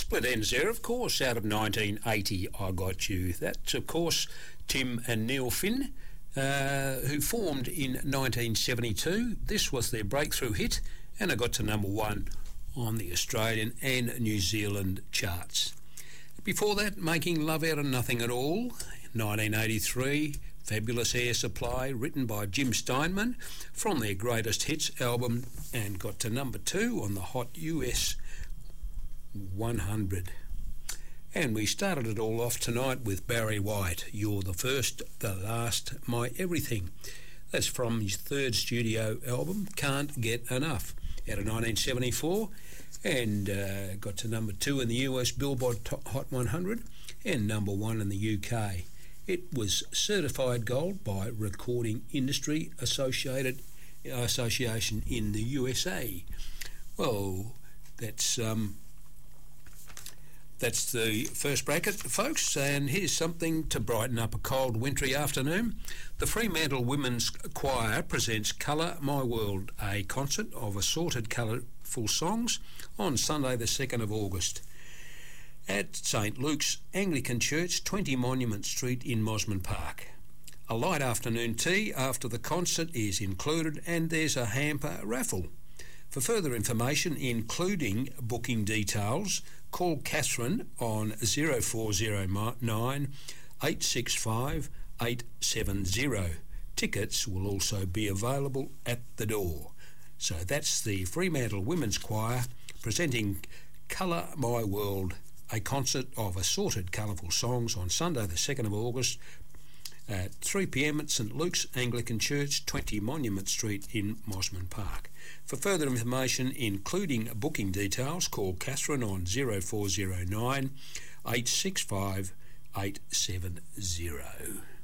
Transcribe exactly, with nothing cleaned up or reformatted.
Split ends there, of course, out of nineteen eighty, I Got You. That's, of course, Tim and Neil Finn, uh, who formed in nineteen seventy-two. This was their breakthrough hit, and it got to number one on the Australian and New Zealand charts. Before that, Making Love Out of Nothing at All, nineteen eighty-three, Fabulous Air Supply, written by Jim Steinman, from their Greatest Hits album, and got to number two on the Hot U S one hundred. And we started it all off tonight with Barry White, You're the First, the Last, My Everything. That's from his third studio album, Can't Get Enough, out of nineteen seventy-four, and uh, got to number two in the U S Billboard Top Hot one hundred and number one in the U K. It was certified gold by Recording Industry Associated Association in the U S A. Well, that's um, that's the first bracket, folks, and here's something to brighten up a cold wintry afternoon. The Fremantle Women's Choir presents Colour My World, a concert of assorted colourful songs on Sunday the second of August at St Luke's Anglican Church, twenty Monument Street in Mosman Park. A light afternoon tea after the concert is included, and there's a hamper raffle. For further information, including booking details, call Catherine on zero four zero nine, eight six five, eight seven zero. Tickets will also be available at the door. So that's the Fremantle Women's Choir presenting Colour My World, a concert of assorted colourful songs on Sunday the second of August at three p m at St Luke's Anglican Church, twenty Monument Street in Mosman Park. For further information, including booking details, call Catherine on zero four zero nine, eight six five, eight seven zero.